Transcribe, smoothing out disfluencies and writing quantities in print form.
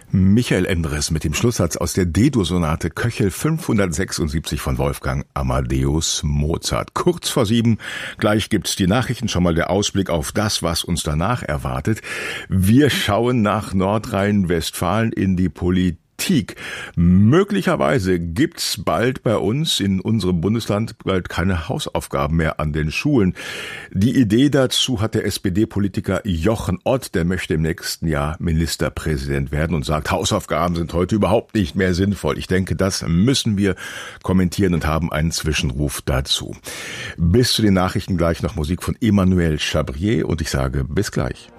Michael Endres mit dem Schlusssatz aus der D-Dur-Sonate Köchel 576 von Wolfgang Amadeus Mozart. Kurz vor 7, gleich gibt's die Nachrichten, schon mal der Ausblick auf das, was uns danach erwartet. Wir schauen nach Nordrhein-Westfalen in die Politik. Möglicherweise gibt's bald bei uns in unserem Bundesland bald keine Hausaufgaben mehr an den Schulen. Die Idee dazu hat der SPD-Politiker Jochen Ott, der möchte im nächsten Jahr Ministerpräsident werden und sagt, Hausaufgaben sind heute überhaupt nicht mehr sinnvoll. Ich denke, das müssen wir kommentieren und haben einen Zwischenruf dazu. Bis zu den Nachrichten gleich noch Musik von Emmanuel Chabrier und ich sage bis gleich.